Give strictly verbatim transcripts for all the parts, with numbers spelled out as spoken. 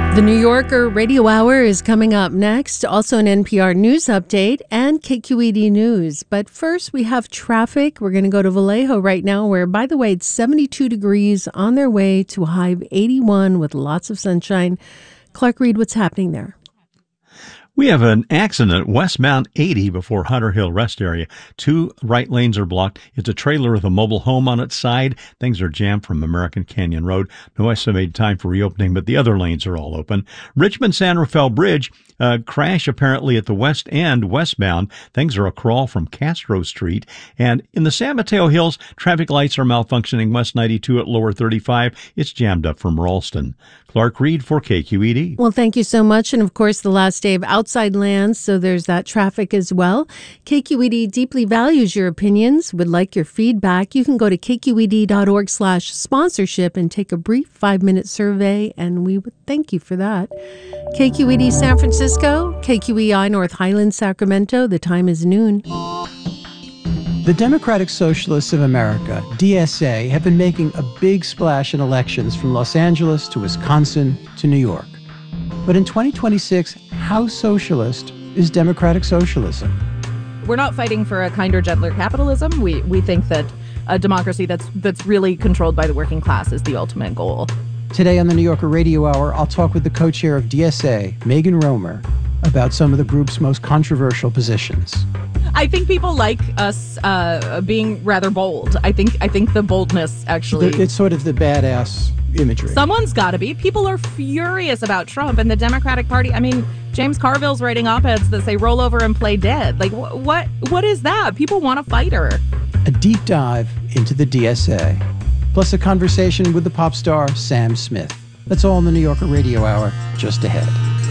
The New Yorker Radio Hour is coming up next, also an N P R News update and K Q E D News. But first, we have traffic. We're going to go to Vallejo right now, where, by the way, it's seventy-two degrees on their way to a high of eighty-one with lots of sunshine. Clark Reed, what's happening there? We have an accident westbound eighty before Hunter Hill Rest Area. Two right lanes are blocked. It's a trailer with a mobile home on its side. Things are jammed from American Canyon Road. No estimated time for reopening, but the other lanes are all open. Richmond San Rafael Bridge, uh, crash apparently at the west end westbound. Things are a crawl from Castro Street. And in the San Mateo Hills, traffic lights are malfunctioning west ninety-two at lower thirty-five. It's jammed up from Ralston. Clark Reed for K Q E D. Well, thank you so much. And of course, the last day of outside lands, so there's that traffic as well. K Q E D deeply values your opinions, would like your feedback. You can go to k q e d dot org slash sponsorship and take a brief five-minute survey, and we would thank you for that. K Q E D San Francisco, K Q E I North Highlands, Sacramento. The time is noon. The Democratic Socialists of America, D S A, have been making a big splash in elections from Los Angeles to Wisconsin to New York. But in twenty twenty-six, how socialist is democratic socialism? We're not fighting for a kinder, gentler capitalism. We we think that a democracy that's that's really controlled by the working class is the ultimate goal. Today on the New Yorker Radio Hour, I'll talk with the co-chair of D S A, Megan Romer, about some of the group's most controversial positions. I think people like us uh, being rather bold. I think I think the boldness actually... It's sort of the badass imagery. Someone's got to be. People are furious about Trump and the Democratic Party. I mean, James Carville's writing op-eds that say roll over and play dead. Like, wh- what? what is that? People want a fighter. A deep dive into the D S A, plus a conversation with the pop star Sam Smith. That's all in the New Yorker Radio Hour, just ahead.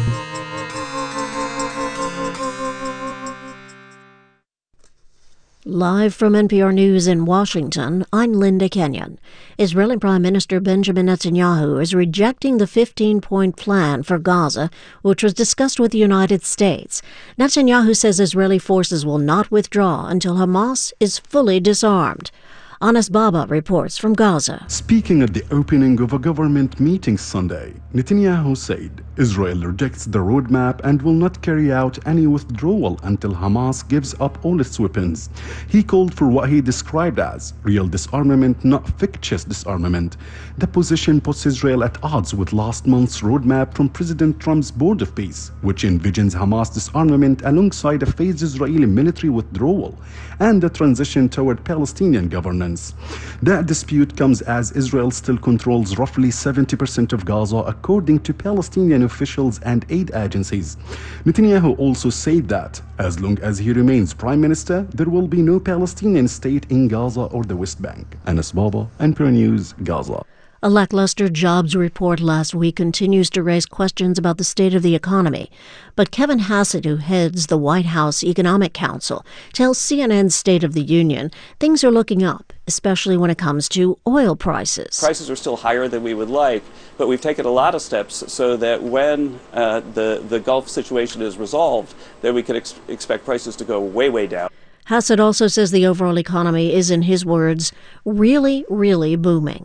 Live from N P R News in Washington, I'm Linda Kenyon. Israeli Prime Minister Benjamin Netanyahu is rejecting the fifteen-point plan for Gaza, which was discussed with the United States. Netanyahu says Israeli forces will not withdraw until Hamas is fully disarmed. Anas Baba reports from Gaza. Speaking at the opening of a government meeting Sunday, Netanyahu said Israel rejects the roadmap and will not carry out any withdrawal until Hamas gives up all its weapons. He called for what he described as real disarmament, not fictitious disarmament. The position puts Israel at odds with last month's roadmap from President Trump's Board of Peace, which envisions Hamas disarmament alongside a phased Israeli military withdrawal and a transition toward Palestinian governance. That dispute comes as Israel still controls roughly seventy percent of Gaza, according to Palestinian officials and aid agencies. Netanyahu also said that, as long as he remains prime minister, there will be no Palestinian state in Gaza or the West Bank. Anas Baba, N P R News, Gaza. A lackluster jobs report last week continues to raise questions about the state of the economy. But Kevin Hassett, who heads the White House Economic Council, tells C N N's State of the Union things are looking up, especially when it comes to oil prices. Prices are still higher than we would like, but we've taken a lot of steps so that when uh, the, the Gulf situation is resolved, that we can ex- expect prices to go way, way down. Hassett also says the overall economy is, in his words, really, really booming.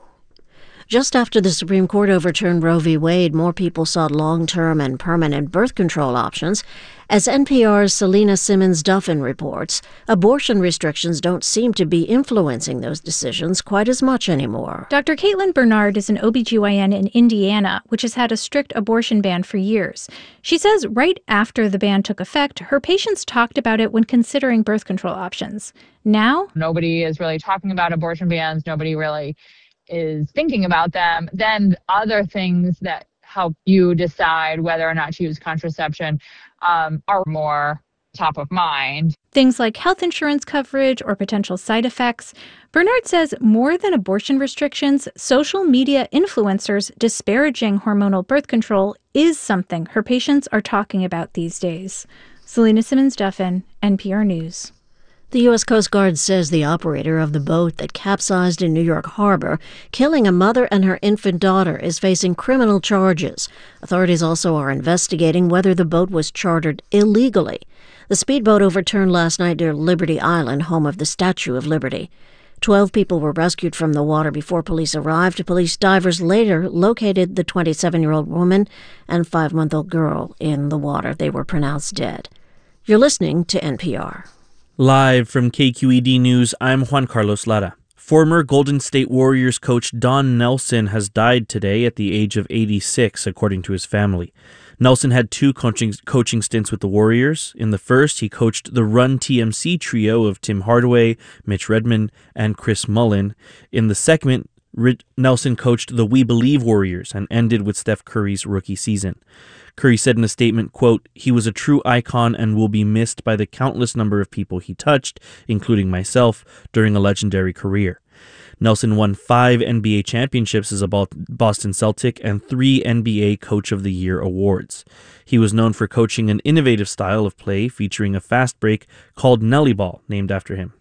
Just after the Supreme Court overturned Roe v. Wade, more people sought long-term and permanent birth control options. As N P R's Selena Simmons-Duffin reports, abortion restrictions don't seem to be influencing those decisions quite as much anymore. Doctor Caitlin Bernard is an O B G Y N in Indiana, which has had a strict abortion ban for years. She says right after the ban took effect, her patients talked about it when considering birth control options. Now, nobody is really talking about abortion bans. Nobody really is thinking about them. Then other things that help you decide whether or not to use contraception um, are more top of mind. Things like health insurance coverage or potential side effects. Bernard says more than abortion restrictions, social media influencers disparaging hormonal birth control is something her patients are talking about these days. Selena Simmons-Duffin, N P R News. The U S Coast Guard says the operator of the boat that capsized in New York Harbor, killing a mother and her infant daughter, is facing criminal charges. Authorities also are investigating whether the boat was chartered illegally. The speedboat overturned last night near Liberty Island, home of the Statue of Liberty. Twelve people were rescued from the water before police arrived. Police divers later located the twenty-seven-year-old woman and five-month-old girl in the water. They were pronounced dead. You're listening to N P R. Live from K Q E D News, I'm Juan Carlos Lara. Former Golden State Warriors coach Don Nelson has died today at the age of eighty-six, according to his family. Nelson had two coaching, coaching stints with the Warriors. In the first, he coached the Run T M C trio of Tim Hardaway, Mitch Redmond, and Chris Mullin. In the second, Nelson coached the We Believe Warriors and ended with Steph Curry's rookie season. Curry said in a statement, quote, "He was a true icon and will be missed by the countless number of people he touched, including myself, during a legendary career." Nelson won five N B A championships as a Boston Celtic and three N B A Coach of the Year awards. He was known for coaching an innovative style of play featuring a fast break called Nelly Ball, named after him.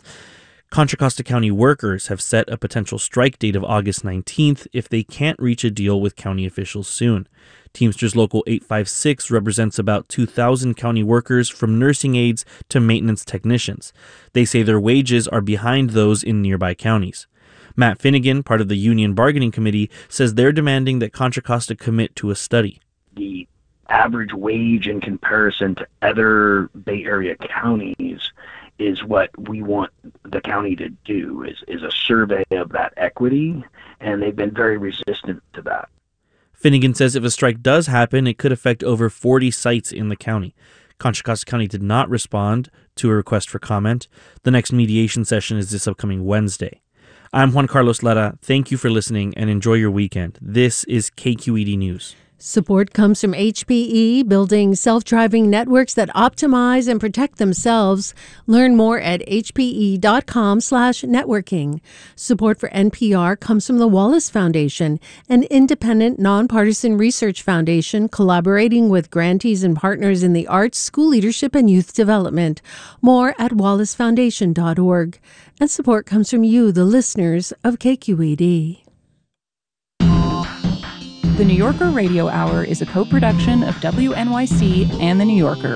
Contra Costa County workers have set a potential strike date of August nineteenth if they can't reach a deal with county officials soon. Teamsters Local eight five six represents about two thousand county workers from nursing aides to maintenance technicians. They say their wages are behind those in nearby counties. Matt Finnegan, part of the union bargaining committee, says they're demanding that Contra Costa commit to a study. The average wage in comparison to other Bay Area counties is what we want the county to do, is, is a survey of that equity, and they've been very resistant to that. Finnegan says if a strike does happen, it could affect over forty sites in the county. Contra Costa County did not respond to a request for comment. The next mediation session is this upcoming Wednesday. I'm Juan Carlos Lara. Thank you for listening and enjoy your weekend. This is K Q E D News. Support comes from H P E, building self-driving networks that optimize and protect themselves. Learn more at hpe.com slash networking. Support for N P R comes from the Wallace Foundation, an independent, nonpartisan research foundation collaborating with grantees and partners in the arts, school leadership, and youth development. More at wallace foundation dot org. And support comes from you, the listeners of K Q E D. The New Yorker Radio Hour is a co-production of W N Y C and The New Yorker.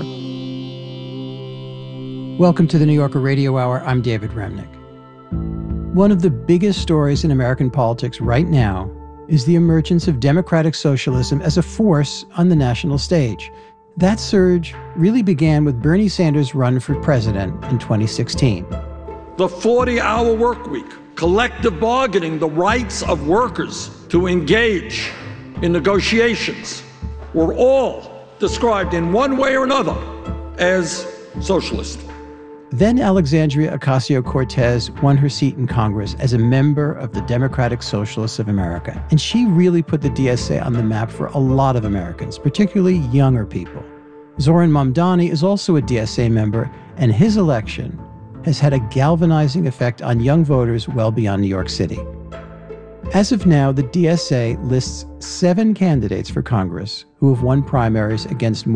Welcome to the New Yorker Radio Hour. I'm David Remnick. One of the biggest stories in American politics right now is the emergence of democratic socialism as a force on the national stage. That surge really began with Bernie Sanders' run for president in twenty sixteen. The forty-hour work week, collective bargaining, the rights of workers to engage in negotiations were all described in one way or another as socialist. Then Alexandria Ocasio-Cortez won her seat in Congress as a member of the Democratic Socialists of America. And she really put the D S A on the map for a lot of Americans, particularly younger people. Zoran Mamdani is also a D S A member, and his election has had a galvanizing effect on young voters well beyond New York City. As of now, the D S A lists seven candidates for Congress who have won primaries against more